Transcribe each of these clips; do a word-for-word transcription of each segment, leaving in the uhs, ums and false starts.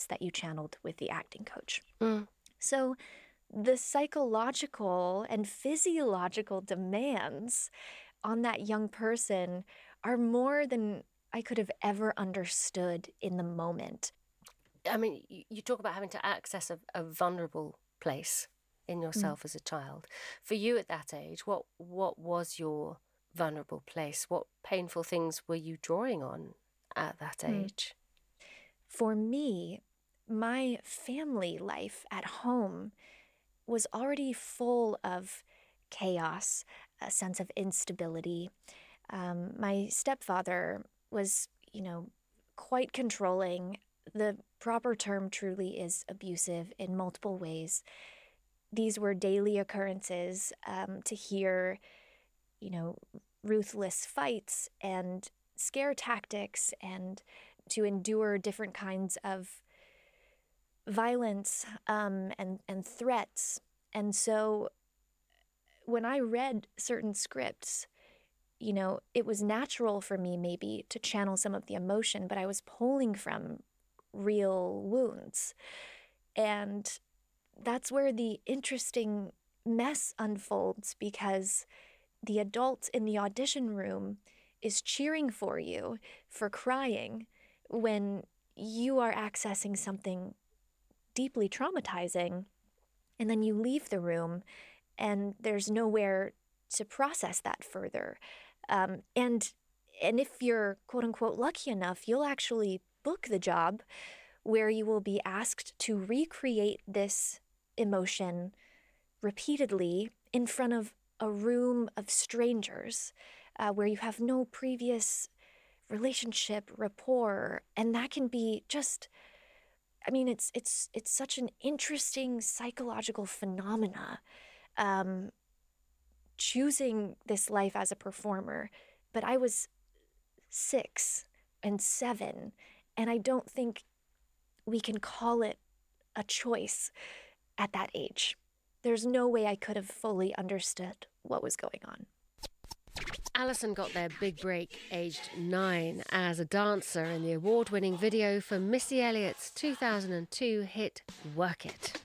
insights that you channeled with the acting coach. Mm. So the psychological and physiological demands on that young person are more than I could have ever understood in the moment. I mean, you talk about having to access a, a vulnerable place in yourself mm. as a child. For you at that age, what what was your vulnerable place? What painful things were you drawing on at that age? Mm. For me, my family life at home was already full of chaos, a sense of instability. Um, my stepfather was, you know, quite controlling. The proper term truly is abusive in multiple ways. These were daily occurrences um, to hear, you know, ruthless fights and scare tactics and to endure different kinds of violence um, and, and threats. And so when I read certain scripts, you know, it was natural for me maybe to channel some of the emotion, but I was pulling from real wounds. And that's where the interesting mess unfolds, because the adult in the audition room is cheering for you for crying when you are accessing something deeply traumatizing, and then you leave the room and there's nowhere to process that further. Um, and and if you're quote unquote lucky enough, you'll actually book the job where you will be asked to recreate this emotion repeatedly in front of a room of strangers uh, where you have no previous relationship, rapport, and that can be just, I mean, it's it's it's such an interesting psychological phenomena, um, choosing this life as a performer. But I was six and seven, and I don't think we can call it a choice at that age. There's no way I could have fully understood what was going on. Alison got their big break aged nine as a dancer in the award-winning video for Missy Elliott's two thousand two hit Work It.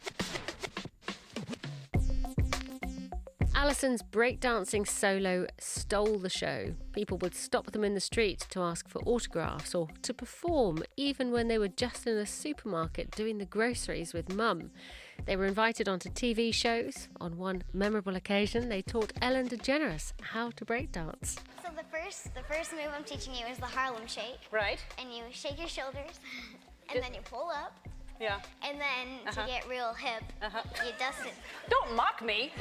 Alison's breakdancing solo stole the show. People would stop them in the street to ask for autographs or to perform, even when they were just in a supermarket doing the groceries with mum. They were invited onto T V shows. On one memorable occasion, they taught Ellen DeGeneres how to breakdance. So the first, the first move I'm teaching you is the Harlem Shake. Right. And you shake your shoulders, and it, then you pull up. Yeah. And then uh-huh. to get real hip, uh-huh. you dust it. Don't mock me.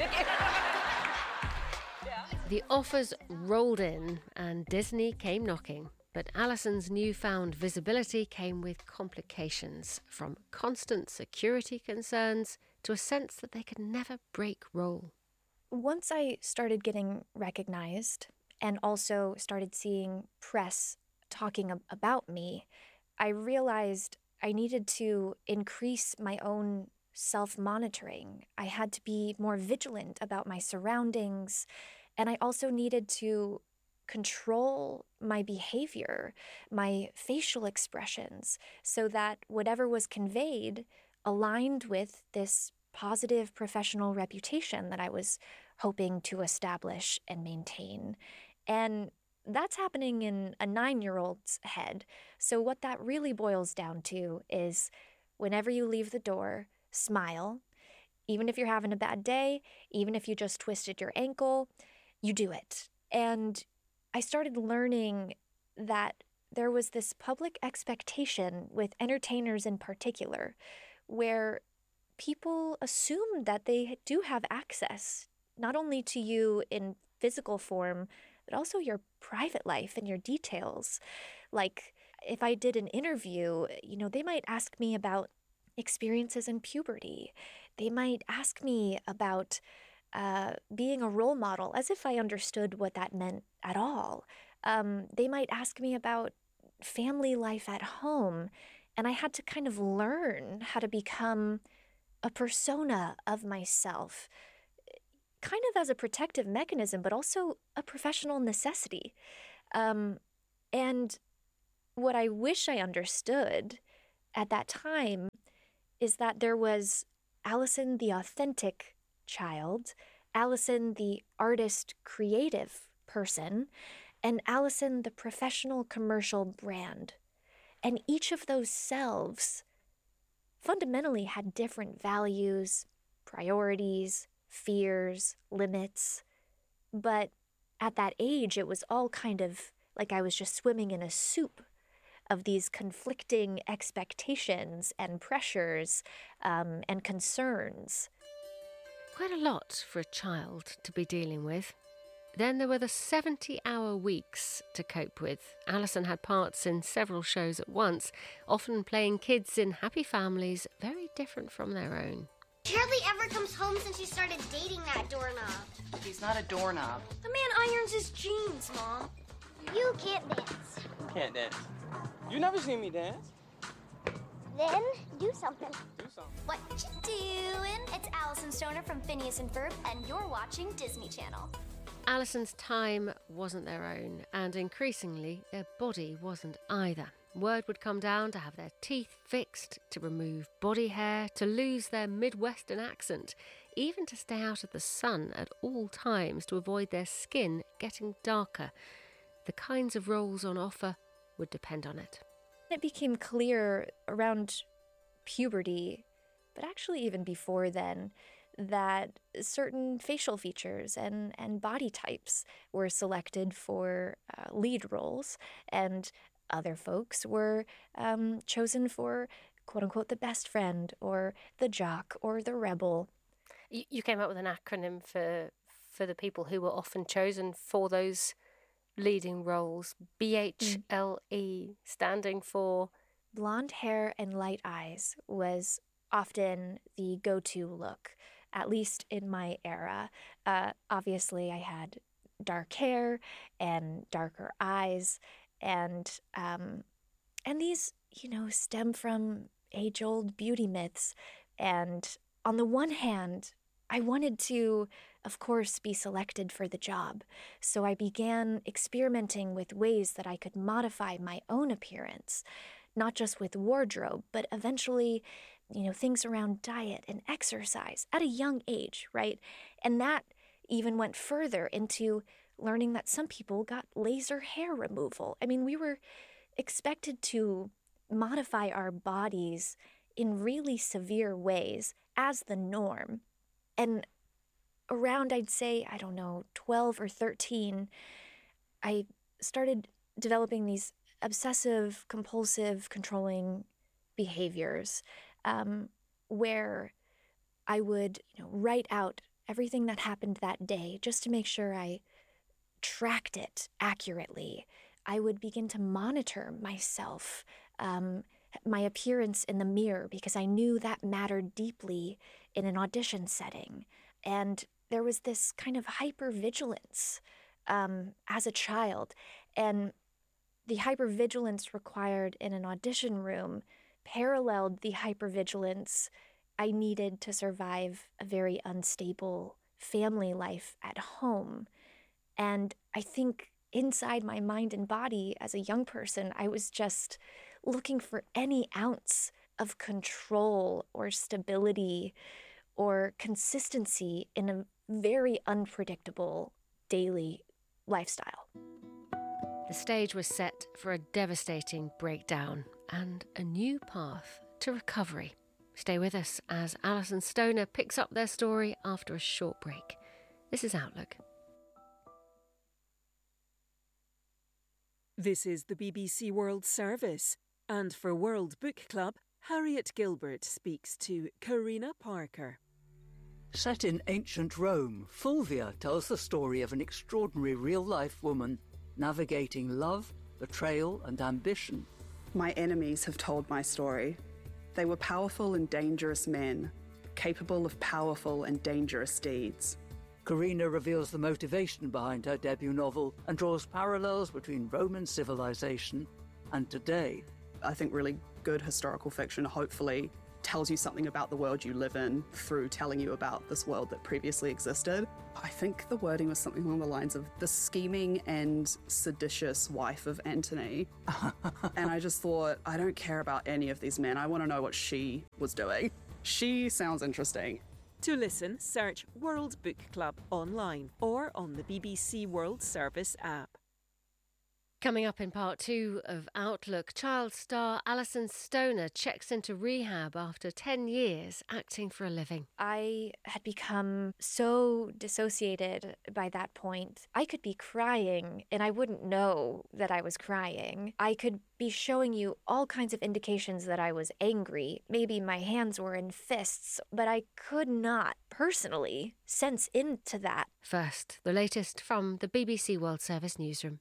Yeah. The offers rolled in and Disney came knocking. But Alison's newfound visibility came with complications, from constant security concerns to a sense that they could never break role. Once I started getting recognized and also started seeing press talking about me, I realized I needed to increase my own self-monitoring. I had to be more vigilant about my surroundings, and I also needed to control my behavior, my facial expressions, so that whatever was conveyed aligned with this positive professional reputation that I was hoping to establish and maintain. And that's happening in a nine-year-old's head. So what that really boils down to is whenever you leave the door, smile. Even if you're having a bad day, even if you just twisted your ankle, you do it. And I started learning that there was this public expectation with entertainers in particular, where people assume that they do have access not only to you in physical form, but also your private life and your details. Like if I did an interview, you know, they might ask me about experiences in puberty. They might ask me about uh, being a role model, as if I understood what that meant at all. Um, they might ask me about family life at home, and I had to kind of learn how to become a persona of myself, kind of as a protective mechanism, but also a professional necessity. Um, and what I wish I understood at that time is that there was Allison, the authentic child, Allison, the artist, creative person, and Allison, the professional commercial brand. And each of those selves fundamentally had different values, priorities, fears, limits. But at that age, it was all kind of like I was just swimming in a soup of these conflicting expectations and pressures um, and concerns. Quite a lot for a child to be dealing with. Then there were the seventy-hour weeks to cope with. Allison had parts in several shows at once, often playing kids in happy families very different from their own. She hardly ever comes home since she started dating that doorknob. He's not a doorknob. The man irons his jeans, Mom. You can't dance. Can't dance. You never seen me dance. Then do something. Do something. What you doing? It's Allison Stoner from Phineas and Ferb, and you're watching Disney Channel. Allison's time wasn't their own, and increasingly their body wasn't either. Word would come down to have their teeth fixed, to remove body hair, to lose their Midwestern accent, even to stay out of the sun at all times to avoid their skin getting darker. The kinds of roles on offer would depend on it. It became clear around puberty, but actually even before then, that certain facial features and, and body types were selected for uh, lead roles, and other folks were um, chosen for, quote-unquote, the best friend or the jock or the rebel. You, you came up with an acronym for, for the people who were often chosen for those leading roles, B H L E, standing for... Blonde hair and light eyes was often the go-to look, at least in my era. Uh, obviously, I had dark hair and darker eyes, and um, and these, you know, stem from age-old beauty myths. And on the one hand, I wanted to, of course, be selected for the job. So I began experimenting with ways that I could modify my own appearance, not just with wardrobe, but eventually, you know, things around diet and exercise at a young age, right? And that even went further into learning that some people got laser hair removal. I mean, we were expected to modify our bodies in really severe ways as the norm. And around, I'd say, I don't know, twelve or thirteen, I started developing these obsessive, compulsive, controlling behaviors um, where I would, you know, write out everything that happened that day just to make sure I tracked it accurately. I would begin to monitor myself, um, my appearance in the mirror, because I knew that mattered deeply in an audition setting. And there was this kind of hypervigilance um, as a child. And the hypervigilance required in an audition room paralleled the hypervigilance I needed to survive a very unstable family life at home. And I think inside my mind and body as a young person, I was just looking for any ounce of control or stability or consistency in a very unpredictable daily lifestyle. The stage was set for a devastating breakdown and a new path to recovery. Stay with us as Allison Stoner picks up their story after a short break. This is Outlook. This is the B B C World Service, and for World Book Club, Harriet Gilbert speaks to Karina Parker. Set in ancient Rome, Fulvia tells the story of an extraordinary real-life woman navigating love, betrayal and ambition. My enemies have told my story. They were powerful and dangerous men, capable of powerful and dangerous deeds. Karina reveals the motivation behind her debut novel and draws parallels between Roman civilization and today. I think really good historical fiction hopefully tells you something about the world you live in through telling you about this world that previously existed. I think the wording was something along the lines of the scheming and seditious wife of Antony. And I just thought, I don't care about any of these men. I want to know what she was doing. She sounds interesting. To listen, search World Book Club online or on the B B C World Service app. Coming up in part two of Outlook, child star Alison Stoner checks into rehab after ten years acting for a living. I had become so dissociated by that point. I could be crying and I wouldn't know that I was crying. I could be showing you all kinds of indications that I was angry. Maybe my hands were in fists, but I could not personally sense into that. First, the latest from the B B C World Service newsroom.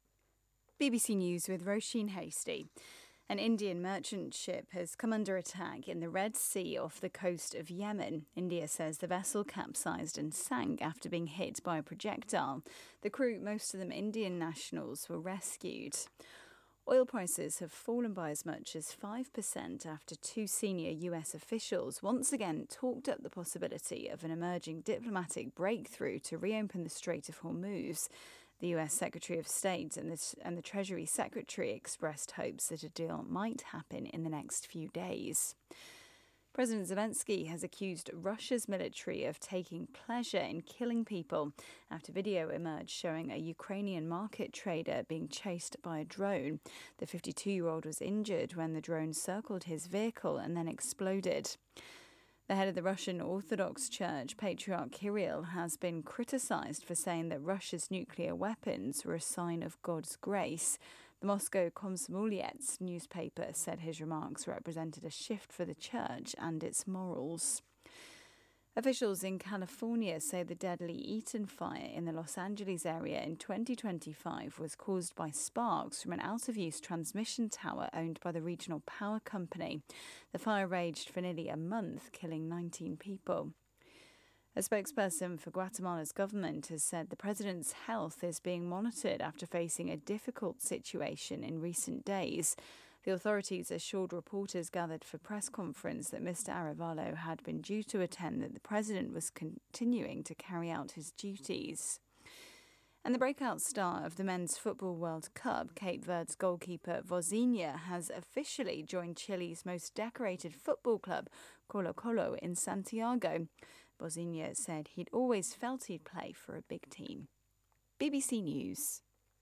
B B C News with Roisin Hasty. An Indian merchant ship has come under attack in the Red Sea off the coast of Yemen. India says the vessel capsized and sank after being hit by a projectile. The crew, most of them Indian nationals, were rescued. Oil prices have fallen by as much as five percent after two senior U S officials once again talked up the possibility of an emerging diplomatic breakthrough to reopen the Strait of Hormuz. The U S Secretary of State and the, and the Treasury Secretary expressed hopes that a deal might happen in the next few days. President Zelensky has accused Russia's military of taking pleasure in killing people after video emerged showing a Ukrainian market trader being chased by a drone. The fifty-two-year-old was injured when the drone circled his vehicle and then exploded. The head of the Russian Orthodox Church, Patriarch Kirill, has been criticised for saying that Russia's nuclear weapons were a sign of God's grace. The Moscow Komsomolets newspaper said his remarks represented a shift for the church and its morals. Officials in California say the deadly Eaton fire in the Los Angeles area in twenty twenty-five was caused by sparks from an out-of-use transmission tower owned by the regional power company. The fire raged for nearly a month, killing nineteen people. A spokesperson for Guatemala's government has said the president's health is being monitored after facing a difficult situation in recent days. The authorities assured reporters gathered for press conference that Mister Arevalo had been due to attend, that the president was continuing to carry out his duties. And the breakout star of the Men's Football World Cup, Cape Verde's goalkeeper Vozinha, has officially joined Chile's most decorated football club, Colo-Colo, in Santiago. Vozinha said he'd always felt he'd play for a big team. B B C News.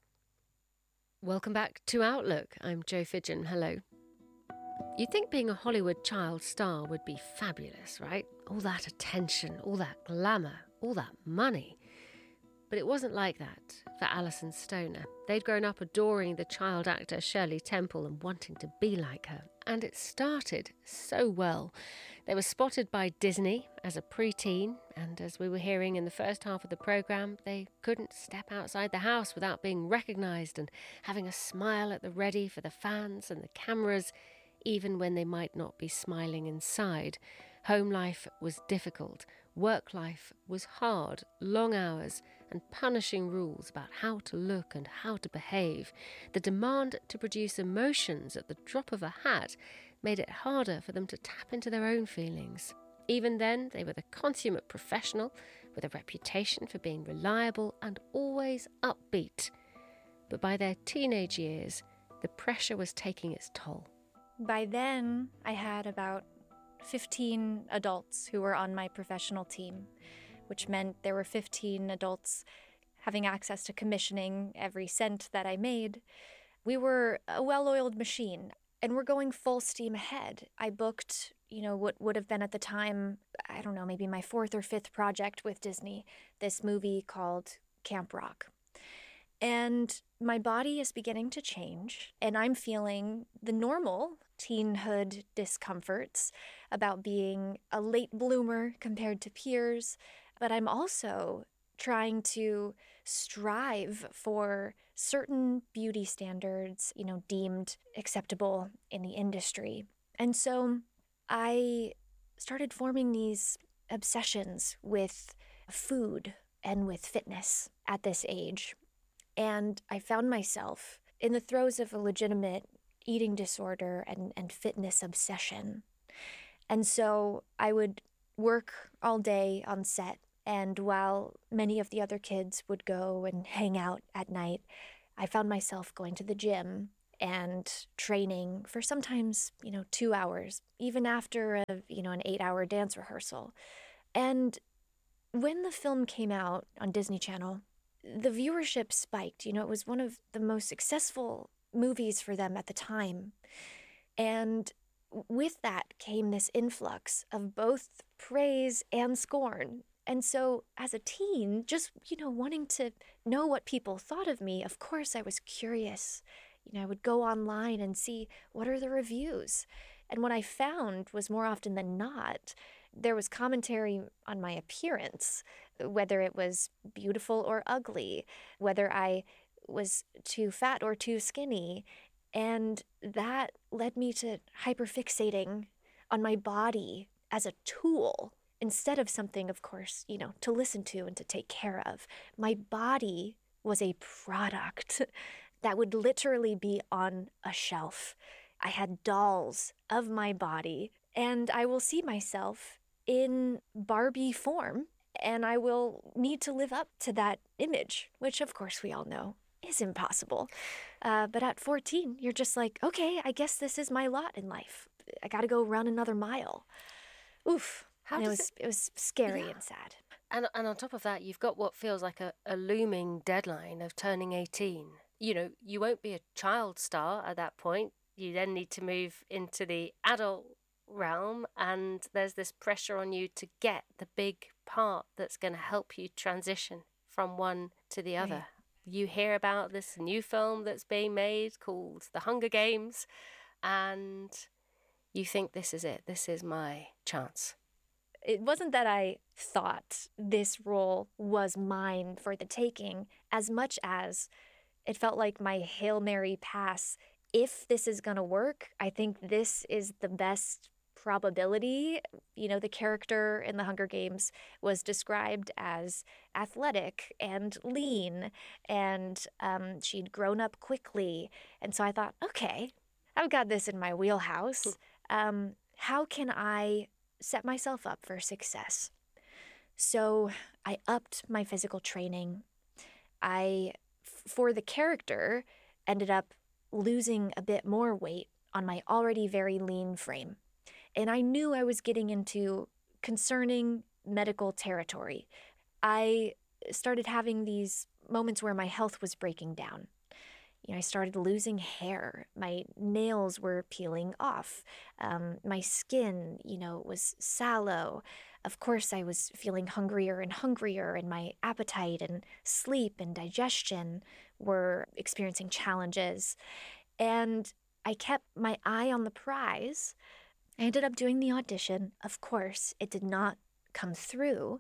Welcome back to Outlook. I'm Jo Fidgen. Hello. You'd think being a Hollywood child star would be fabulous, right? All that attention, all that glamour, all that money. But it wasn't like that for Alison Stoner. They'd grown up adoring the child actor Shirley Temple and wanting to be like her. And it started so well. They were spotted by Disney as a preteen, and as we were hearing in the first half of the programme, they couldn't step outside the house without being recognised and having a smile at the ready for the fans and the cameras, even when they might not be smiling inside. Home life was difficult. Work life was hard, long hours and punishing rules about how to look and how to behave. The demand to produce emotions at the drop of a hat made it harder for them to tap into their own feelings. Even then, they were the consummate professional with a reputation for being reliable and always upbeat. But by their teenage years, the pressure was taking its toll. By then, I had about fifteen adults who were on my professional team, which meant there were fifteen adults having access to commissioning every cent that I made. We were a well-oiled machine, and we're going full steam ahead. I booked, you know, what would have been at the time, I don't know, maybe my fourth or fifth project with Disney, this movie called Camp Rock. And my body is beginning to change, and I'm feeling the normal teenhood discomforts about being a late bloomer compared to peers, but I'm also trying to strive for certain beauty standards, you know, deemed acceptable in the industry. And so I started forming these obsessions with food and with fitness at this age. And I found myself in the throes of a legitimate eating disorder and, and fitness obsession. And so I would work all day on set, and while many of the other kids would go and hang out at night, I found myself going to the gym and training for sometimes, you know, two hours, even after a, you know, an eight-hour dance rehearsal. And when the film came out on Disney Channel, the viewership spiked. You know, it was one of the most successful movies for them at the time. And with that came this influx of both praise and scorn. And so as a teen, just, you know, wanting to know what people thought of me, of course I was curious. You know, I would go online and see what are the reviews. And what I found was more often than not, there was commentary on my appearance, whether it was beautiful or ugly, whether I was too fat or too skinny. And that led me to hyperfixating on my body as a tool instead of something, of course, you know, to listen to and to take care of. My body was a product that would literally be on a shelf. I had dolls of my body, and I will see myself in Barbie form, and I will need to live up to that image, which of course we all know is impossible. Uh, but at fourteen, you're just like, okay, I guess this is my lot in life. I gotta go run another mile. Oof. How and it does was it... it was scary Yeah. and sad. And and on top of that, you've got what feels like a, a looming deadline of turning eighteen. You know, you won't be a child star at that point. You then need to move into the adult realm, and there's this pressure on you to get the big part that's going to help you transition from one to the other. Right. You hear about this new film that's being made called The Hunger Games, and you think, this is it. This is my chance. It wasn't that I thought this role was mine for the taking, as much as it felt like my Hail Mary pass. If this is going to work, I think this is the best probability. You know, the character in The Hunger Games was described as athletic and lean, and um, she'd grown up quickly. And so I thought, okay, I've got this in my wheelhouse. Um, how can I set myself up for success? So I upped my physical training. I, f- for the character, ended up losing a bit more weight on my already very lean frame. And I knew I was getting into concerning medical territory. I started having these moments where my health was breaking down. You know, I started losing hair. My nails were peeling off. Um, my skin, you know, was sallow. Of course, I was feeling hungrier and hungrier, and my appetite and sleep and digestion were experiencing challenges. And I kept my eye on the prize. I ended up doing the audition. Of course, it did not come through.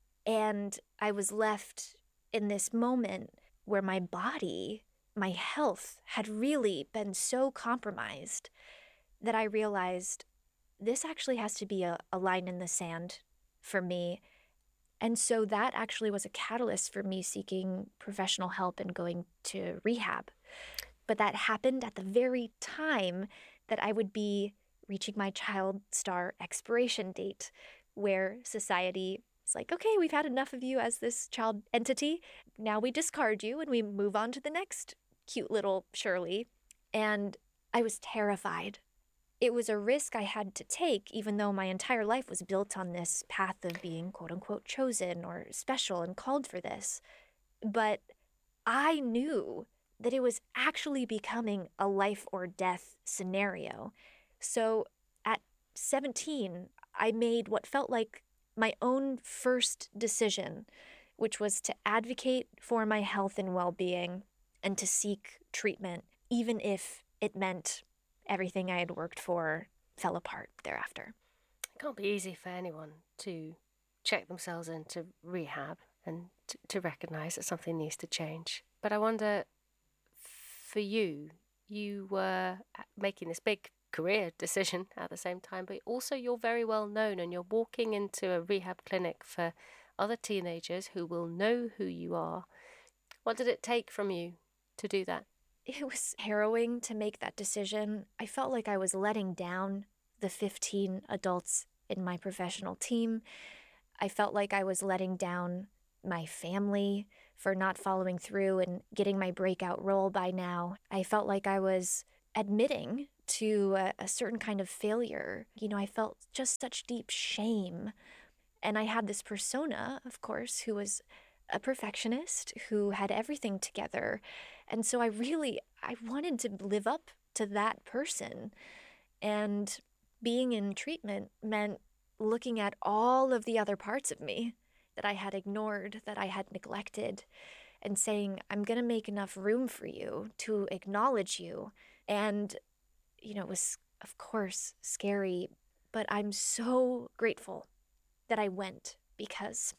And I was left in this moment where my body, my health had really been so compromised that I realized this actually has to be a, a line in the sand for me. And so that actually was a catalyst for me seeking professional help and going to rehab. But that happened at the very time that I would be reaching my child star expiration date, where society is like, okay, we've had enough of you as this child entity. Now we discard you and we move on to the next cute little Shirley. And I was terrified. It was a risk I had to take, even though my entire life was built on this path of being quote unquote chosen or special and called for this. But I knew that it was actually becoming a life or death scenario. So at seventeen, I made what felt like my own first decision, which was to advocate for my health and well-being and to seek treatment, even if it meant everything I had worked for fell apart thereafter. It can't be easy for anyone to check themselves into rehab and to, to recognise that something needs to change. But I wonder, for you, you were making this big career decision at the same time, but also you're very well known and you're walking into a rehab clinic for other teenagers who will know who you are. What did it take from you to do that? It was harrowing to make that decision. I felt like I was letting down the fifteen adults in my professional team. I felt like I was letting down my family for not following through and getting my breakout role by now. I felt like I was admitting to a, a certain kind of failure. You know, I felt just such deep shame. And I had this persona, of course, who was a perfectionist, who had everything together. And so I really, I wanted to live up to that person. And being in treatment meant looking at all of the other parts of me that I had ignored, that I had neglected, and saying, I'm going to make enough room for you to acknowledge you. And, you know, it was, of course, scary, but I'm so grateful that I went, because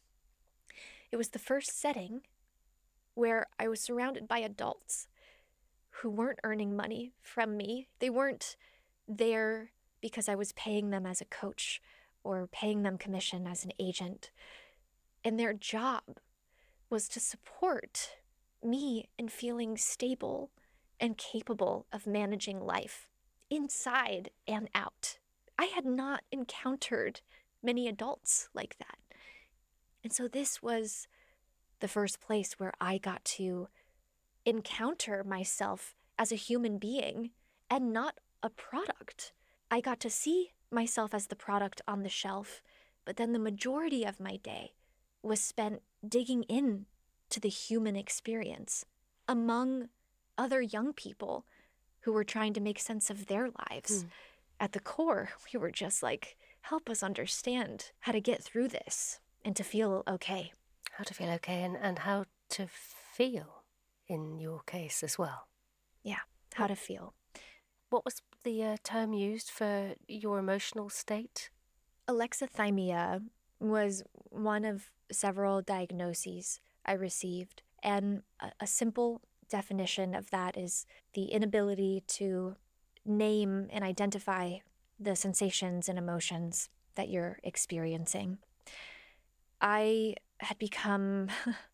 it was the first setting where I was surrounded by adults who weren't earning money from me. They weren't there because I was paying them as a coach or paying them commission as an agent. And their job was to support me in feeling stable and capable of managing life inside and out. I had not encountered many adults like that. And so this was the first place where I got to encounter myself as a human being and not a product. I got to see myself as the product on the shelf, but then the majority of my day was spent digging in to the human experience among other young people who were trying to make sense of their lives. Mm. At the core, we were just like, help us understand how to get through this and to feel okay. How to feel okay and, and how to feel in your case as well. Yeah, how to feel. What was the uh, term used for your emotional state? Alexithymia was one of several diagnoses I received, and a, a simple definition of that is the inability to name and identify the sensations and emotions that you're experiencing. I had become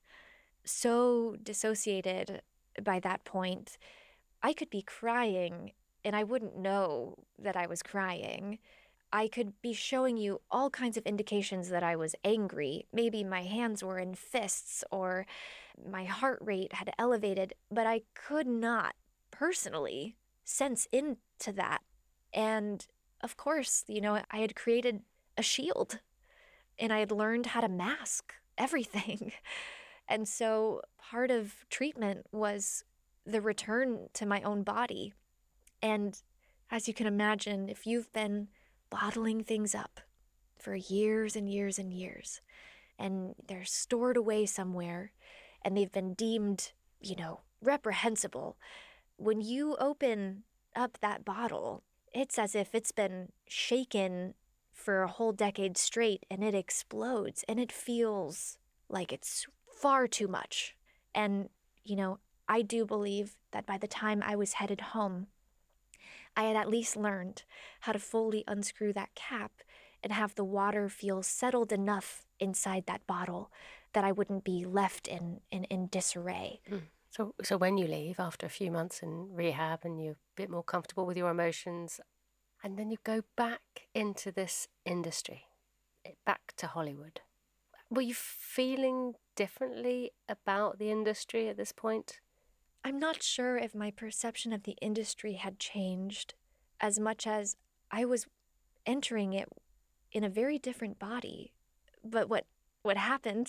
so dissociated by that point. I could be crying and I wouldn't know that I was crying. I could be showing you all kinds of indications that I was angry. Maybe my hands were in fists or my heart rate had elevated, but I could not personally sense into that. And of course, you know, I had created a shield and I had learned how to mask everything. And so part of treatment was the return to my own body. And as you can imagine, if you've been bottling things up for years and years and years, and they're stored away somewhere, and they've been deemed, you know, reprehensible, when you open up that bottle, it's as if it's been shaken for a whole decade straight, and it explodes, and it feels like it's far too much. And, you know, I do believe that by the time I was headed home, I had at least learned how to fully unscrew that cap and have the water feel settled enough inside that bottle that I wouldn't be left in, in, in disarray. Mm. So so when you leave after a few months in rehab and you're a bit more comfortable with your emotions, and then you go back into this industry, back to Hollywood, were you feeling differently about the industry at this point? I'm not sure if my perception of the industry had changed as much as I was entering it in a very different body. But what, what happened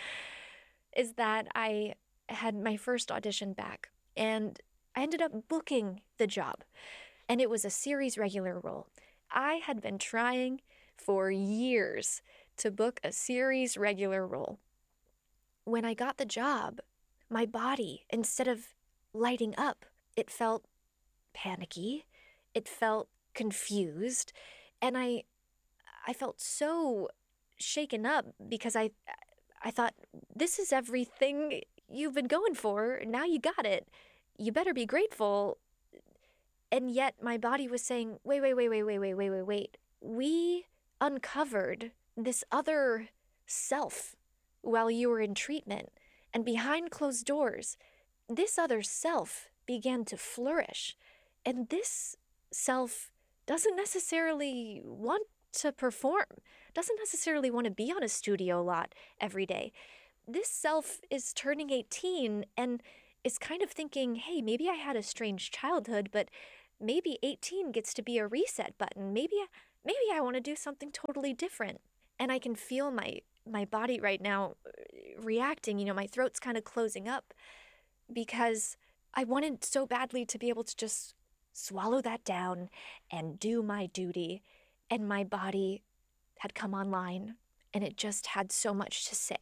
is that I had my first audition back and I ended up booking the job. And it was a series regular role. I had been trying for years to book a series regular role. When I got the job, my body, instead of lighting up, it felt panicky, it felt confused, and I I felt so shaken up because I I thought, this is everything you've been going for, now you got it, you better be grateful. And yet my body was saying, wait, wait, wait, wait, wait, wait, wait, wait, wait. We uncovered this other self while you were in treatment, and behind closed doors, this other self began to flourish. And this self doesn't necessarily want to perform, doesn't necessarily want to be on a studio lot every day. This self is turning eighteen and is kind of thinking, hey, maybe I had a strange childhood, but maybe eighteen gets to be a reset button. Maybe, maybe I want to do something totally different. And I can feel my, my body right now reacting. You know, my throat's kind of closing up because I wanted so badly to be able to just swallow that down and do my duty. And my body had come online and it just had so much to say.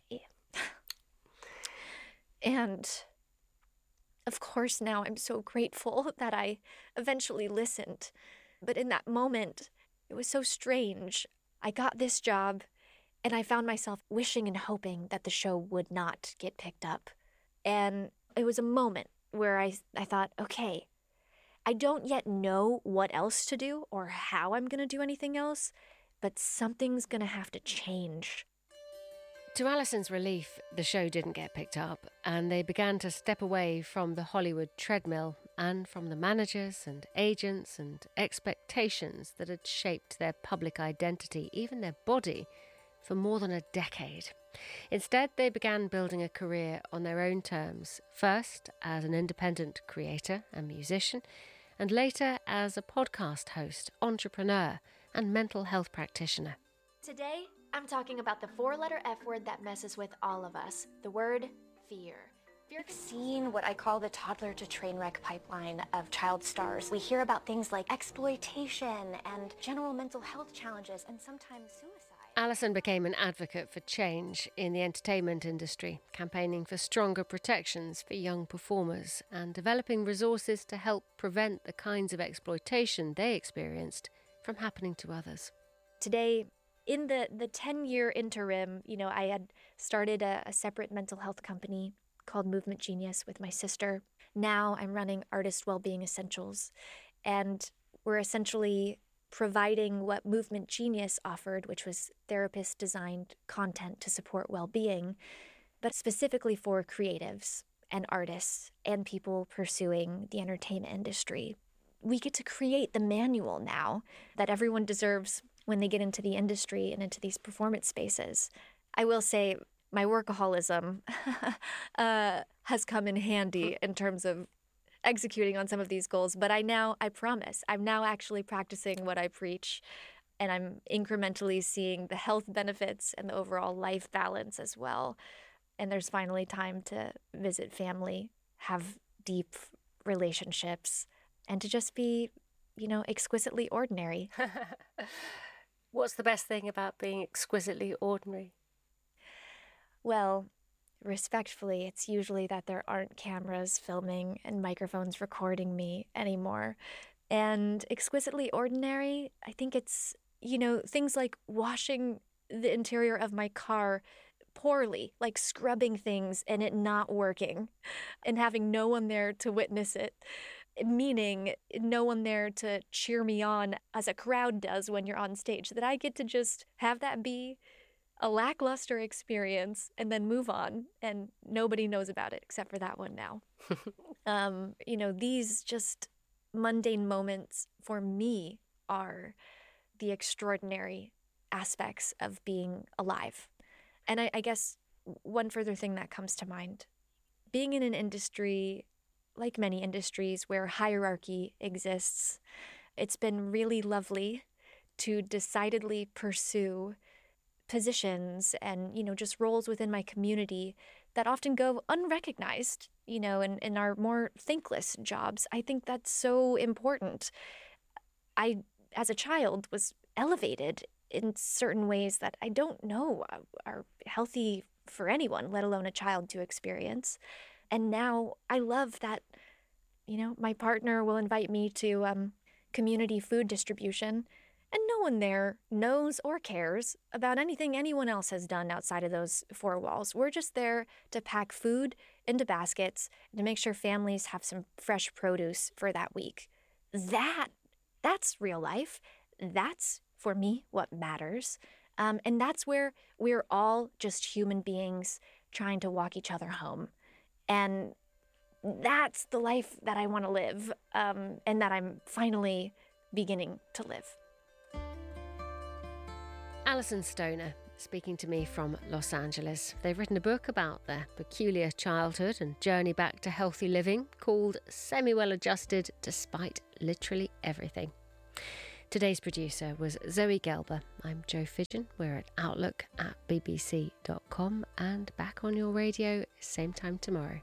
And of course, now I'm so grateful that I eventually listened. But in that moment, it was so strange. I got this job and I found myself wishing and hoping that the show would not get picked up. And it was a moment where I, I thought, okay, I don't yet know what else to do or how I'm going to do anything else, but something's going to have to change. To Alison's relief, the show didn't get picked up, and they began to step away from the Hollywood treadmill and from the managers and agents and expectations that had shaped their public identity, even their body, for more than a decade. Instead, they began building a career on their own terms, first as an independent creator and musician, and later as a podcast host, entrepreneur, and mental health practitioner. Today, I'm talking about the four-letter F word that messes with all of us, the word fear. Fear has seen what I call the toddler to train wreck pipeline of child stars. We hear about things like exploitation and general mental health challenges and sometimes suicide. Alison became an advocate for change in the entertainment industry, campaigning for stronger protections for young performers and developing resources to help prevent the kinds of exploitation they experienced from happening to others. Today, in the, the ten-year interim, you know, I had started a, a separate mental health company called Movement Genius with my sister. Now I'm running Artist Wellbeing Essentials, and we're essentially providing what Movement Genius offered, which was therapist-designed content to support well-being, but specifically for creatives and artists and people pursuing the entertainment industry. We get to create the manual now that everyone deserves when they get into the industry and into these performance spaces. I will say my workaholism uh, has come in handy in terms of executing on some of these goals, but I now, I promise, I'm now actually practicing what I preach, and I'm incrementally seeing the health benefits and the overall life balance as well. And there's finally time to visit family, have deep relationships, and to just be, you know, exquisitely ordinary. What's the best thing about being exquisitely ordinary? Well, respectfully, it's usually that there aren't cameras filming and microphones recording me anymore. And exquisitely ordinary, I think it's, you know, things like washing the interior of my car poorly, like scrubbing things and it not working and having no one there to witness it. Meaning no one there to cheer me on as a crowd does when you're on stage, that I get to just have that be a lackluster experience and then move on, and nobody knows about it except for that one now. um, you know, these just mundane moments for me are the extraordinary aspects of being alive. And I, I guess one further thing that comes to mind, being in an industry like many industries where hierarchy exists, it's been really lovely to decidedly pursue positions and, you know, just roles within my community that often go unrecognized, you know, and, and are more thankless jobs. I think that's so important. I, as a child, was elevated in certain ways that I don't know are healthy for anyone, let alone a child, to experience. And now I love that, you know, my partner will invite me to um, community food distribution, and no one there knows or cares about anything anyone else has done outside of those four walls. We're just there to pack food into baskets and to make sure families have some fresh produce for that week. That, that's real life. That's, for me, what matters. Um, and that's where we're all just human beings trying to walk each other home. And that's the life that I want to live, um, and that I'm finally beginning to live. Alison Stoner speaking to me from Los Angeles. They've written a book about their peculiar childhood and journey back to healthy living called Semi-Well Adjusted Despite Literally Everything. Today's producer was Zoe Gelber. I'm Jo Fidgen. We're at outlook at b b c dot com and back on your radio same time tomorrow.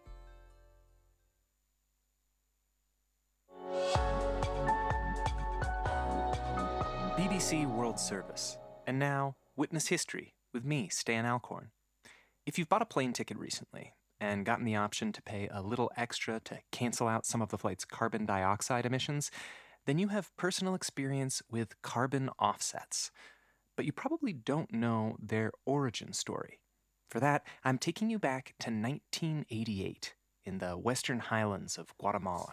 B B C World Service. And now, Witness History with me, Stan Alcorn. If you've bought a plane ticket recently and gotten the option to pay a little extra to cancel out some of the flight's carbon dioxide emissions, then you have personal experience with carbon offsets. But you probably don't know their origin story. For that, I'm taking you back to nineteen eighty-eight in the western highlands of Guatemala.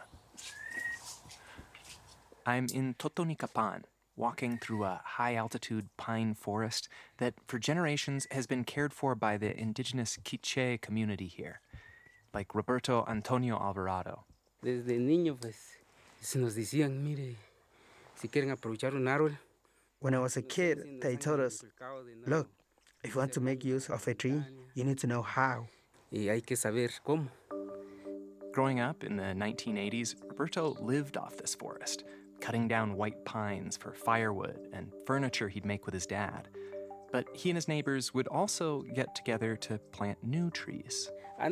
I'm in Totonicapan, walking through a high-altitude pine forest that for generations has been cared for by the indigenous Quiche community here, like Roberto Antonio Alvarado. Desde niño, pues, se nos decían, mire, si quieren aprovechar un árbol. When I was a kid, they told us, look, if you want to make use of a tree, you need to know how. Y hay que saber cómo. Growing up in the nineteen eighties, Roberto lived off this forest, cutting down white pines for firewood and furniture he'd make with his dad. But he and his neighbors would also get together to plant new trees.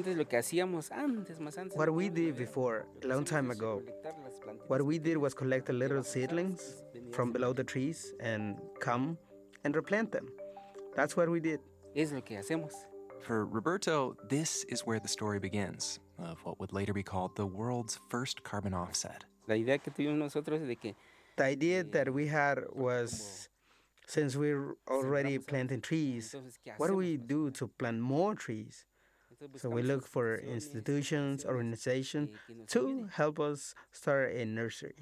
What we did before, a long time ago, what we did was collect the little seedlings from below the trees and come and replant them. That's what we did. For Roberto, this is where the story begins, of what would later be called the world's first carbon offset. The idea that we had was, since we're already planting trees, what do we do to plant more trees? So we look for institutions, organizations to help us start a nursery.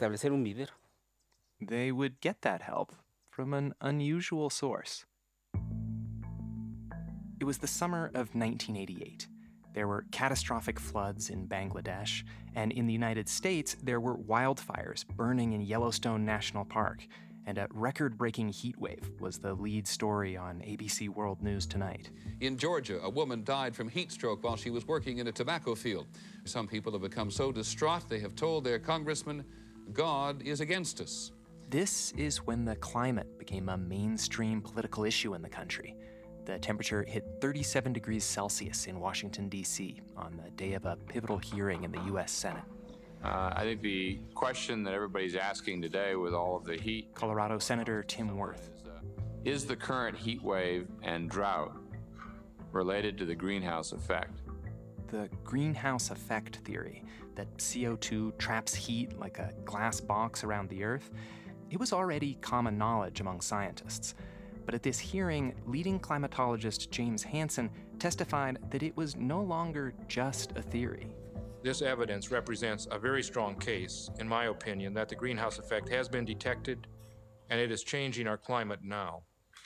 They would get that help from an unusual source. It was the summer of nineteen eighty-eight. There were catastrophic floods in Bangladesh, and in the United States, there were wildfires burning in Yellowstone National Park, and a record-breaking heat wave was the lead story on A B C World News Tonight. In Georgia, a woman died from heat stroke while she was working in a tobacco field. Some people have become so distraught they have told their congressman, God is against us. This is when the climate became a mainstream political issue in the country. The temperature hit thirty-seven degrees Celsius in Washington, D C on the day of a pivotal hearing in the U S Senate. Uh, I think the question that everybody's asking today with all of the heat... Colorado Senator Tim Wirth. Is, uh, is the current heat wave and drought related to the greenhouse effect? The greenhouse effect theory, that C O two traps heat like a glass box around the Earth, it was already common knowledge among scientists. But at this hearing, leading climatologist James Hansen testified that it was no longer just a theory. This evidence represents a very strong case, in my opinion, that the greenhouse effect has been detected and it is changing our climate now.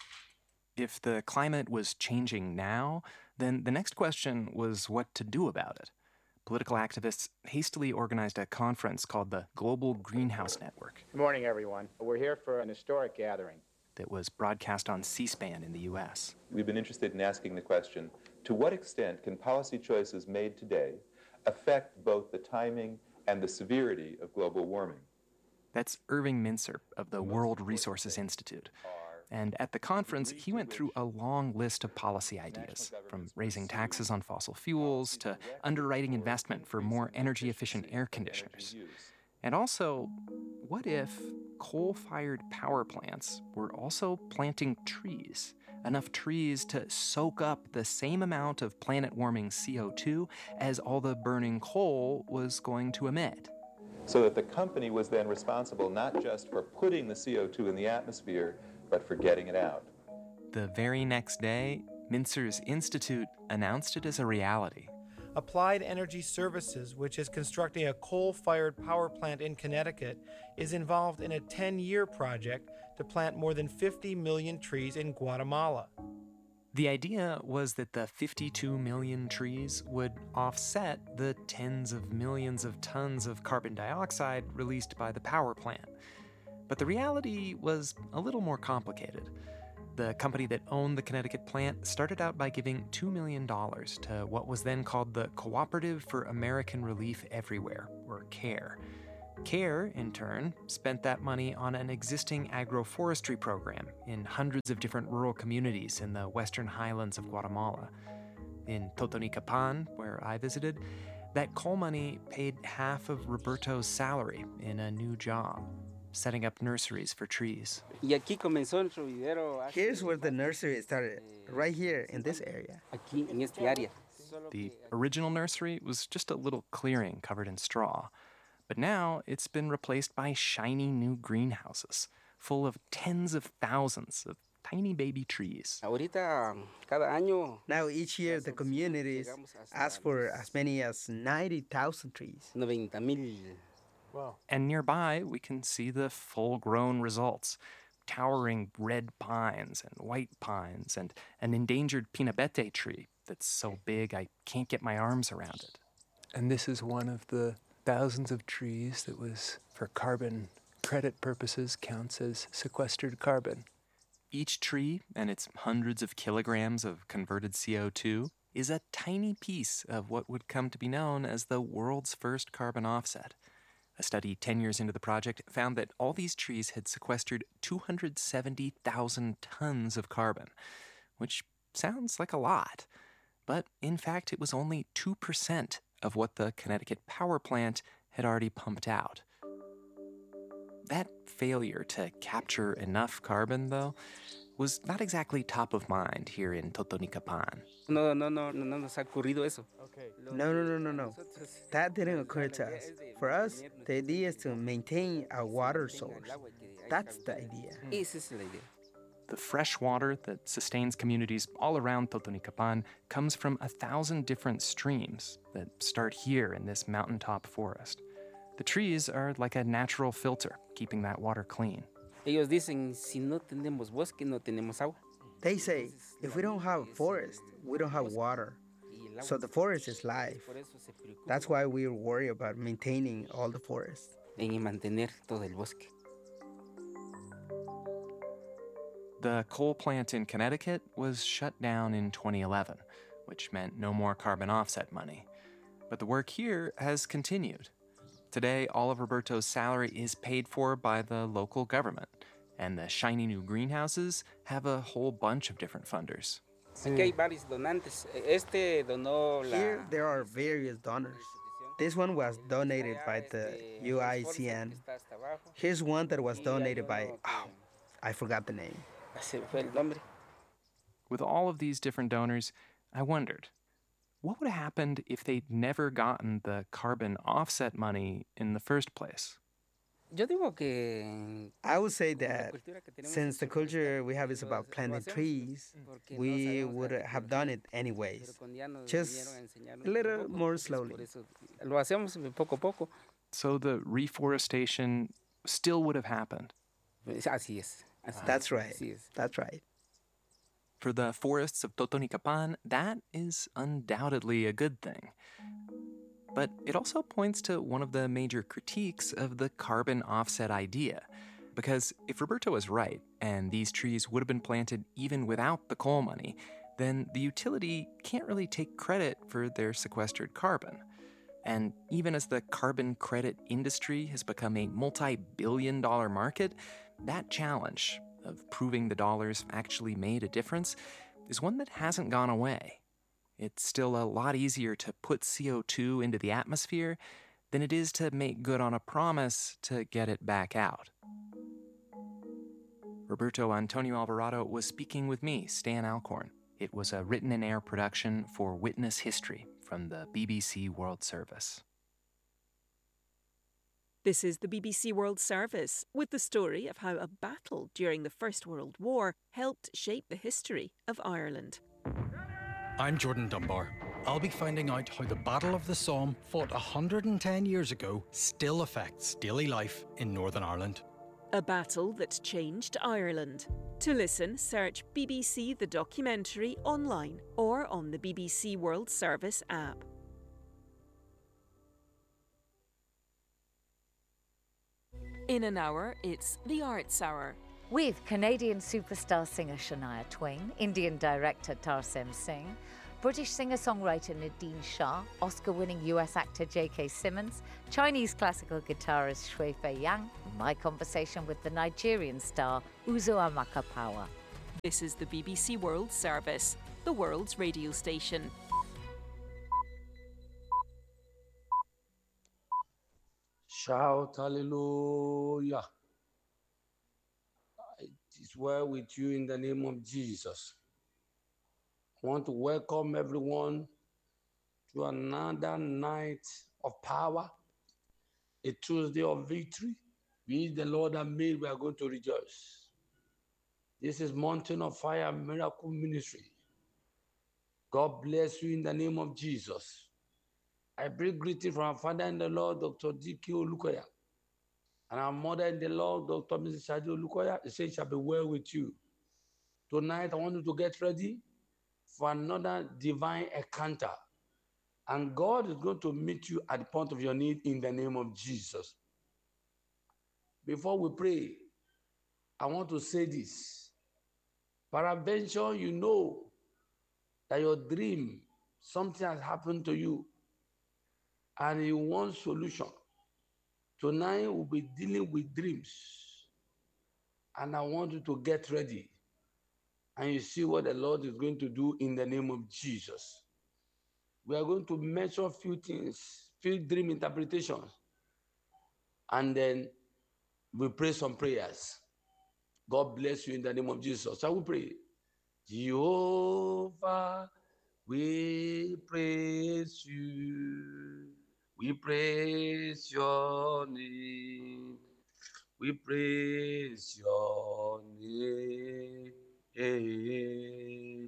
If the climate was changing now, then the next question was what to do about it. Political activists hastily organized a conference called the Global Greenhouse Network. Good morning, everyone. We're here for an historic gathering that was broadcast on C-SPAN in the U S. We've been interested in asking the question, to what extent can policy choices made today affect both the timing and the severity of global warming? That's Irving Mincer of the World Resources Institute. And at the conference, he went through a long list of policy ideas, from raising taxes on fossil fuels to underwriting investment for more energy-efficient air conditioners. And also, what if coal-fired power plants were also planting trees? Enough trees to soak up the same amount of planet-warming C O two as all the burning coal was going to emit. So that the company was then responsible not just for putting the C O two in the atmosphere, but for getting it out. The very next day, Mincer's institute announced it as a reality. Applied Energy Services, which is constructing a coal-fired power plant in Connecticut, is involved in a ten-year project to plant more than fifty million trees in Guatemala. The idea was that the fifty-two million trees would offset the tens of millions of tons of carbon dioxide released by the power plant. But the reality was a little more complicated. The company that owned the Connecticut plant started out by giving two million dollars to what was then called the Cooperative for American Relief Everywhere, or CARE. CARE, in turn, spent that money on an existing agroforestry program in hundreds of different rural communities in the western highlands of Guatemala. In Totonicapan, where I visited, that coal money paid half of Roberto's salary in a new job, setting up nurseries for trees. Here's where the nursery started, right here in this area. The original nursery was just a little clearing covered in straw. But now it's been replaced by shiny new greenhouses, full of tens of thousands of tiny baby trees. Now each year the communities ask for as many as ninety thousand trees. Wow. And nearby we can see the full-grown results. Towering red pines and white pines and an endangered pinabete tree that's so big I can't get my arms around it. And this is one of the thousands of trees that was, for carbon credit purposes, counts as sequestered carbon. Each tree and its hundreds of kilograms of converted C O two is a tiny piece of what would come to be known as the world's first carbon offset. A study ten years into the project found that all these trees had sequestered two hundred seventy thousand tons of carbon, which sounds like a lot. But in fact, it was only two percent of what the Connecticut power plant had already pumped out. That failure to capture enough carbon, though, was not exactly top of mind here in Totonicapan. No, no, no, no, no nos ha ocurrido eso. No, no, no, no, no. That didn't occur to us. For us, the idea is to maintain our water source. That's the idea. The fresh water that sustains communities all around Totonicapan comes from a thousand different streams that start here in this mountaintop forest. The trees are like a natural filter, keeping that water clean. Ellos dicen, si no tenemos bosque, no tenemos agua. They say, if we don't have forest, we don't have water. So the forest is life. That's why we worry about maintaining all the forest. En mantener todo el bosque. The coal plant in Connecticut was shut down in twenty eleven, which meant no more carbon offset money. But the work here has continued. Today, all of Roberto's salary is paid for by the local government, and the shiny new greenhouses have a whole bunch of different funders. Here, there are various donors. This one was donated by the U I C N. Here's one that was donated by, oh, I forgot the name. With all of these different donors, I wondered, what would have happened if they'd never gotten the carbon offset money in the first place? I would say that since the culture we have is about planting trees, we would have done it anyways, just a little more slowly. So the reforestation still would have happened? That's right. That's right. For the forests of Totonicapan, that is undoubtedly a good thing. But it also points to one of the major critiques of the carbon offset idea. Because if Roberto is right, and these trees would have been planted even without the coal money, then the utility can't really take credit for their sequestered carbon. And even as the carbon credit industry has become a multi-billion dollar market, that challenge of proving the dollars actually made a difference is one that hasn't gone away. It's still a lot easier to put C O two into the atmosphere than it is to make good on a promise to get it back out. Roberto Antonio Alvarado was speaking with me, Stan Alcorn. It was a written-in-air production for Witness History from the B B C World Service. This is the B B C World Service, with the story of how a battle during the First World War helped shape the history of Ireland. I'm Jordan Dunbar. I'll be finding out how the Battle of the Somme, fought one hundred ten years ago, still affects daily life in Northern Ireland. A battle that changed Ireland. To listen, search B B C The Documentary online or on the B B C World Service app. In an hour, it's the Arts Hour. With Canadian superstar singer Shania Twain, Indian director Tarsem Singh, British singer-songwriter Nadine Shah, Oscar-winning U S actor J K Simmons, Chinese classical guitarist Shui Fei Yang, my conversation with the Nigerian star Uzo Amaka Power. This is the B B C World Service, the world's radio station. Shout hallelujah. It is well with you in the name of Jesus. I want to welcome everyone to another night of power, a Tuesday of victory. We, the Lord, have made, we are going to rejoice. This is Mountain of Fire Miracle Ministry. God bless you in the name of Jesus. I bring greeting from our Father in the Lord, Doctor D K Olukoya, and our Mother in the Lord, Doctor Missus Shadi Olukoya. He says it shall be well with you. Tonight, I want you to get ready for another divine encounter. And God is going to meet you at the point of your need in the name of Jesus. Before we pray, I want to say this. Peradventure, you know that your dream, something has happened to you, and you want solution. Tonight, we'll be dealing with dreams. And I want you to get ready. And you see what the Lord is going to do in the name of Jesus. We are going to mention a few things, few dream interpretations. And then we pray some prayers. God bless you in the name of Jesus. Shall we pray? Jehovah, we praise you. We praise your name. We praise your name. Hey,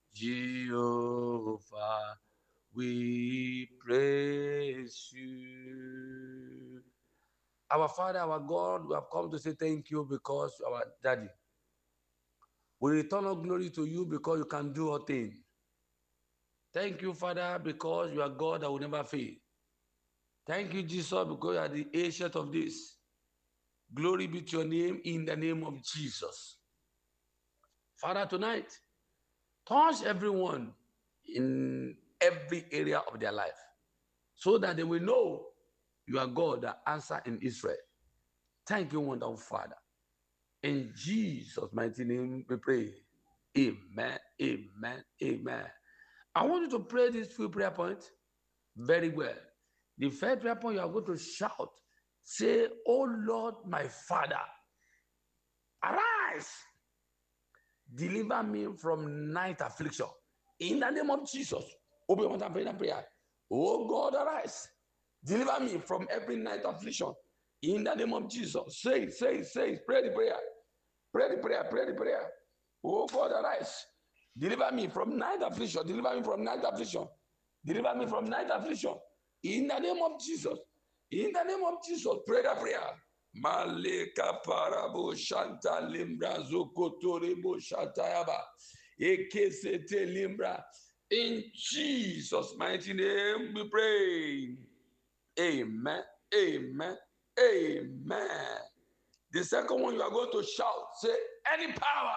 Jehovah, we praise you. Our Father, our God, we have come to say thank you because you are our Daddy. We return all glory to you because you can do all things. Thank you, Father, because you are God that will never fail. Thank you, Jesus, because you are the ancient of this. Glory be to your name in the name of Jesus. Father, tonight, touch everyone in every area of their life so that they will know you are God that answers in Israel. Thank you, wonderful Father. In Jesus' mighty name we pray. Amen, amen, amen. I want you to pray these few prayer points very well. The first prayer point, you are going to shout, say, "Oh Lord, my Father, arise. Deliver me from night affliction." In the name of Jesus. Open your mouth and pray that prayer. Oh God, arise. Deliver me from every night affliction. In the name of Jesus. Say it, say it, say it. Pray the prayer. Pray the prayer, pray the prayer. Oh God, arise. Deliver me from night affliction. Deliver me from night affliction. Deliver me from night affliction. In the name of Jesus. In the name of Jesus. Pray that prayer. Maleka parabo shanta limbra zokotorebo shatayaba ekesete limbra. In Jesus' mighty name we pray. Amen. Amen. Amen. The second one, you are going to shout, say, any power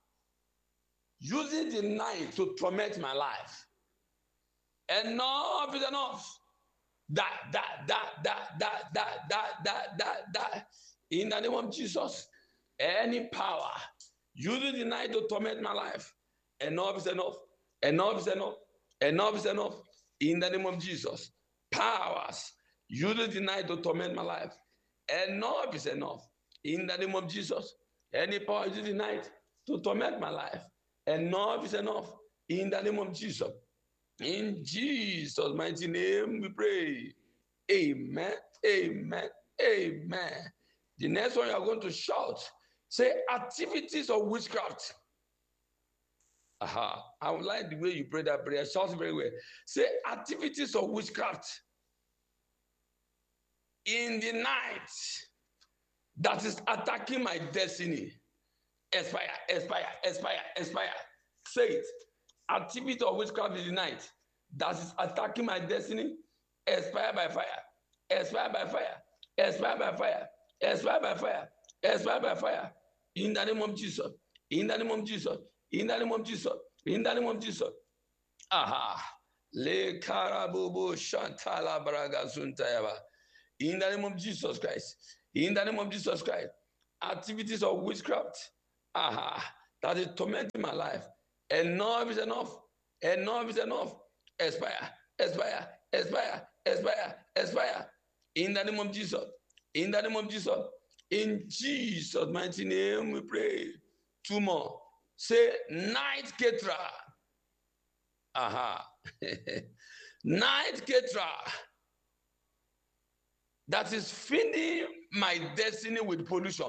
using the night to torment my life. Enough is enough. Die, die, die, die, die, die, die, die, die, die. In the name of Jesus, any power using the night to torment my life. Enough is enough. Enough is enough. Enough is enough. In the name of Jesus. Powers using the night to torment my life. Enough is enough. In the name of Jesus. Any power using the night to torment my life. Enough is enough. In the name of Jesus. In Jesus' mighty name we pray. Amen. Amen. Amen. The next one you are going to shout. Say activities of witchcraft. Aha. I would like the way you pray that prayer. Shout very well. Say activities of witchcraft. In the night. that is attacking my destiny. Expire, expire, expire, expire. Say it. Activity of witchcraft in the night that is attacking my destiny. Expire by fire. Expire by fire. Expire by fire. Expire by fire. Expire by fire. In the name of Jesus. In the name of Jesus. In the name of Jesus. In the name of Jesus. Aha. Le karabubu shantala bragazuntayaba. In the name of Jesus Christ. In the name of Jesus Christ. Activities of witchcraft. Aha. That is tormenting my life. Enough is enough. Enough is enough. Expire. Expire. Expire. Expire. Expire. In the name of Jesus. In the name of Jesus. In Jesus' mighty name we pray. Two more. Say, night Ketra. Aha. Night Ketra. That is feeding my destiny with pollution.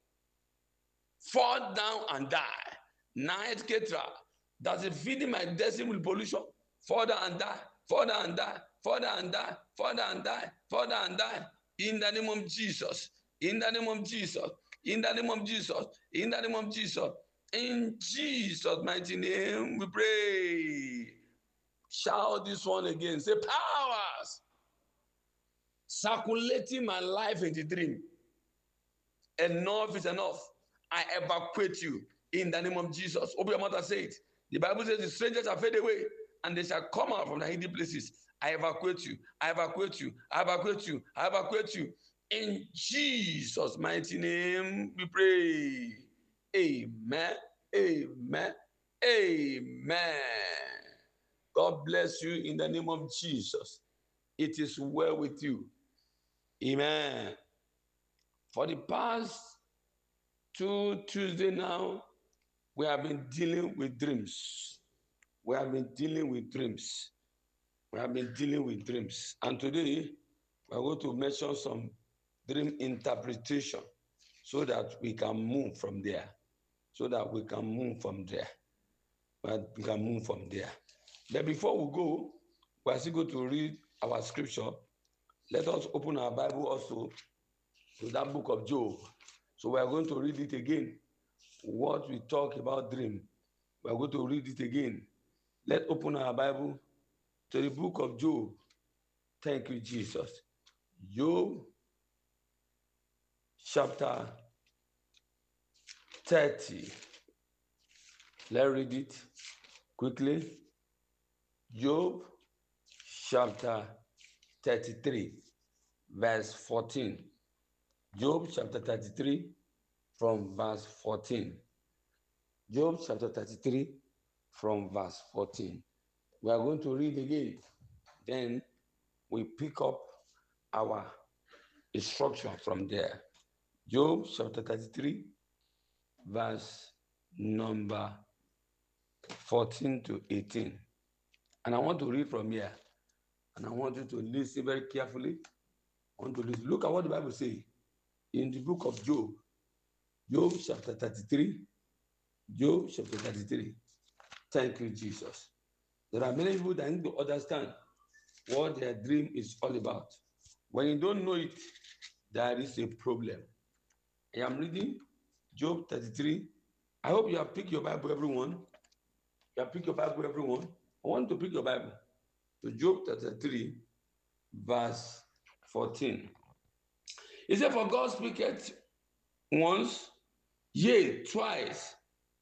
Fall down and die. Night Ketra. That is feeding my destiny with pollution. Fall down and die. Fall down and die. Fall down and die. Fall down and die. Fall down and die. In the name of Jesus. In the name of Jesus. In the name of Jesus. In the name of Jesus. In Jesus' mighty name we pray. Shout this one again. Say, powers circulating my life in the dream. Enough is enough. I evacuate you in the name of Jesus. Open your mouth and say it. The Bible says the strangers shall fade away and they shall come out from the hidden places. I evacuate you. I evacuate you. I evacuate you. I evacuate you. In Jesus' mighty name we pray. Amen. Amen. Amen. God bless you in the name of Jesus. It is well with you. Amen. For the past two Tuesdays now, we have been dealing with dreams. We have been dealing with dreams. We have been dealing with dreams. And today, we are going to mention some dream interpretation so that we can move from there. So that we can move from there. But we can move from there. But before we go, we are still going to read our scripture. Let us open our Bible also to that book of Job. So we are going to read it again. What we talk about dream, we are going to read it again. Let's open our Bible to the book of Job. Thank you, Jesus. Job chapter thirty. Let's read it quickly. Job chapter thirty-three, verse fourteen. Job chapter thirty-three from verse fourteen. Job chapter thirty-three from verse fourteen. We are going to read again. Then we pick up our instruction from there. Job chapter thirty-three, verse number fourteen to eighteen. And I want to read from here. And I want you to listen very carefully. I want to listen. Look at what the Bible says in the book of Job. Job chapter thirty-three. Job chapter thirty-three. Thank you, Jesus. There are many people that need to understand what their dream is all about. When you don't know it, there is a problem. I am reading Job thirty-three. I hope you have picked your Bible, everyone. You have picked your Bible, everyone. I want to pick your Bible to Job thirty-three, verse fourteen. He said, for God speaketh once, yea, twice,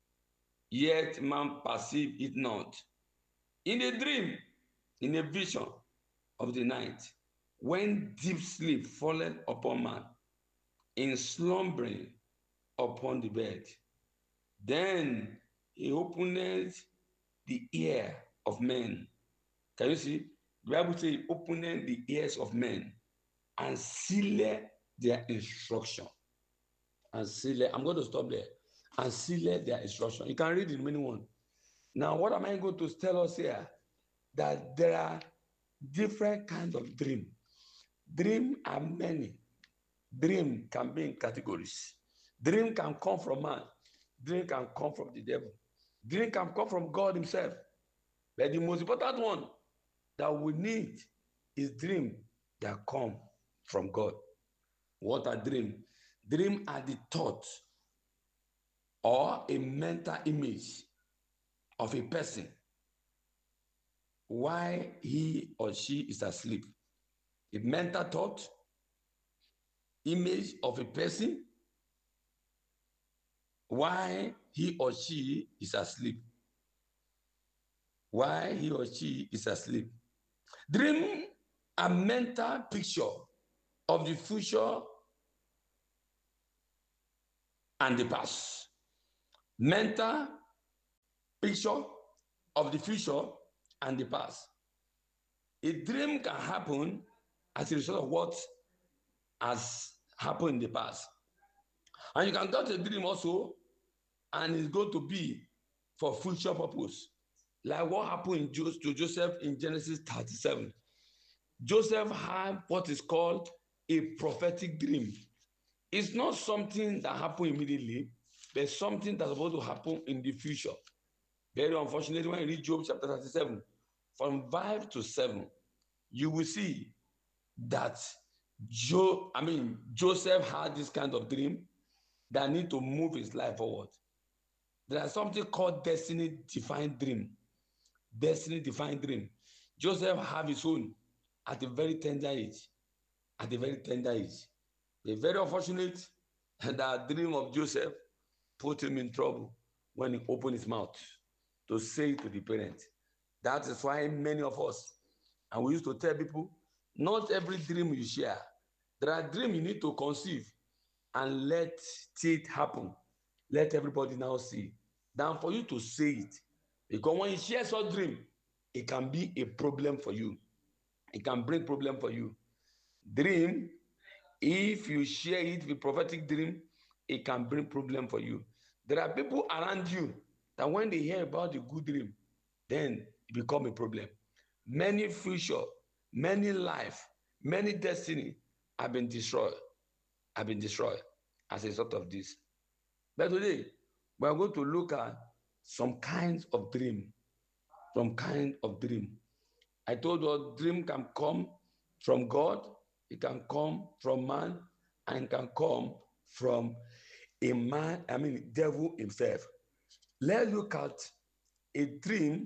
yet man perceive it not. In a dream, in a vision of the night, when deep sleep falleth upon man, in slumbering upon the bed, then he opened the ear of men. Can you see? The Bible says he opened the ears of men and sealed their instruction. And sealed, I'm going to stop there. And sealed their instruction. You can read in many one. Now, what am I going to tell us here? That there are different kinds of dream. Dream are many. Dream can be in categories. Dream can come from man. Dream can come from the devil. Dream can come from God himself. But the most important one that we need is dream that come from God. What are dream? Dream are the thought or a mental image of a person while he or she is asleep. A mental thought, image of a person while he or she is asleep. While he or she is asleep. Dream a mental picture of the future and the past. Mental picture of the future and the past. A dream can happen as a result of what has happened in the past. And you can get a dream also, and it's going to be for future purpose. Like what happened to Joseph in Genesis thirty-seven. Joseph had what is called a prophetic dream. It's not something that happened immediately, but something that's supposed to happen in the future. Very unfortunately, when you read Job chapter thirty-seven, from five to seven, you will see that Job, I mean, Joseph had this kind of dream that need to move his life forward. There is something called destiny-defined dream. Destiny-defined dream. Joseph had his own at a very tender age. At a very tender age. The very unfortunate that dream of Joseph put him in trouble when he opened his mouth to say to the parents. That is why many of us, and we used to tell people, not every dream you share. There are dreams you need to conceive and let it happen. Let everybody now see. Than for you to say it. Because when you share such dream, it can be a problem for you. It can bring problem for you. Dream, if you share it with prophetic dream, it can bring problem for you. There are people around you that when they hear about the good dream, then it becomes a problem. Many future, many life, many destiny have been destroyed, have been destroyed as a result of this. But today, we are going to look at some kinds of dream, some kind of dream. I told you, dream can come from God, it can come from man, and it can come from a man, I mean, devil himself. Let's look at a dream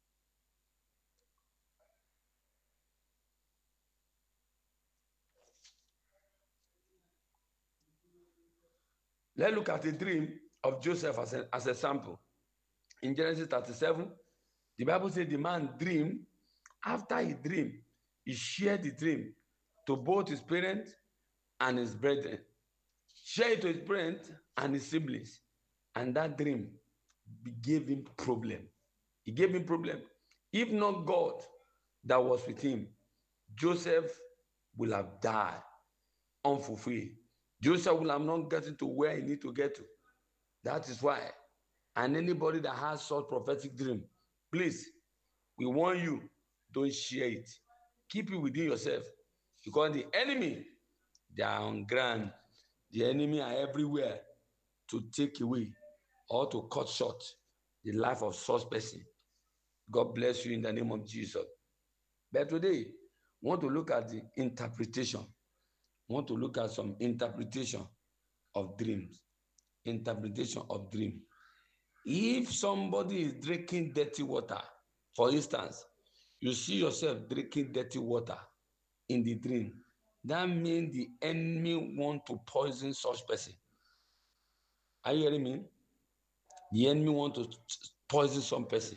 Let's look at the dream of Joseph as a, as a sample. In Genesis thirty-seven, the Bible says the man dreamed. After he dreamed, he shared the dream to both his parents and his brethren. Shared it to his parents and his siblings. And that dream gave him problem. It gave him problem. If not God that was with him, Joseph will have died unfulfilled. Joseph will have not gotten to where he need to get to. That is why. And anybody that has such prophetic dream, please, we warn you, don't share it. Keep it within yourself. Because the enemy, they are on ground. The enemy are everywhere to take away or to cut short the life of such person. God bless you in the name of Jesus. But today, we want to look at the interpretation. We want to look at some interpretation of dreams. Interpretation of dream. If somebody is drinking dirty water, for instance, you see yourself drinking dirty water in the dream, that means the enemy want to poison such person. Are you hearing me? The enemy want to poison some person.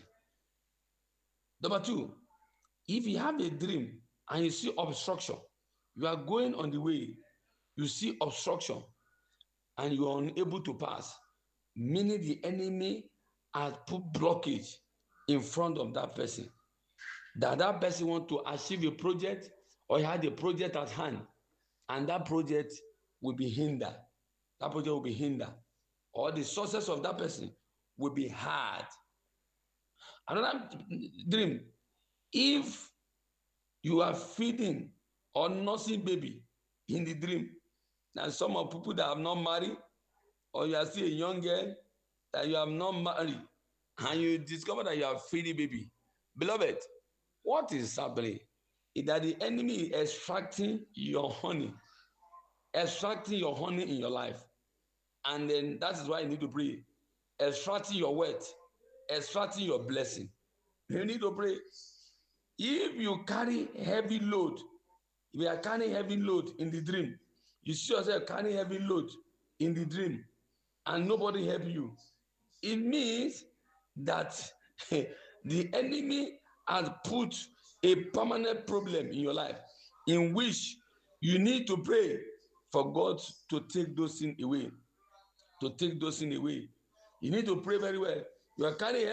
Number two, if you have a dream and you see obstruction, you are going on the way, you see obstruction, and you are unable to pass, meaning the enemy has put blockage in front of that person. That that person want to achieve a project, or he had a project at hand, and that project will be hindered. That project will be hindered. Or the success of that person will be hard. Another dream, if you are feeding or nursing baby in the dream, and some of people that have not married, or you are still a young girl that you have not married, and you discover that you are feeding baby. Beloved, what is happening is that the enemy is extracting your honey, extracting your honey in your life. And then that is why you need to pray. Extracting your wealth, extracting your blessing. You need to pray. If you carry heavy load, if you are carrying heavy load in the dream, you see yourself carrying heavy load in the dream, and nobody help you, it means that the enemy has put a permanent problem in your life, in which you need to pray for God to take those things away. To take those things away. You need to pray very well. You are carrying